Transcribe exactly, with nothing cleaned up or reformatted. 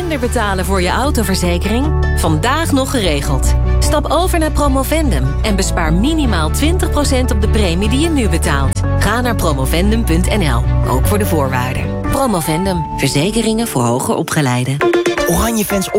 minder betalen voor je autoverzekering? Vandaag nog geregeld. Stap over naar Promovendum en bespaar minimaal twintig procent op de premie die je nu betaalt. Ga naar promovendum punt n l, ook voor de voorwaarden. Promovendum, verzekeringen voor hoger opgeleiden. Oranje fans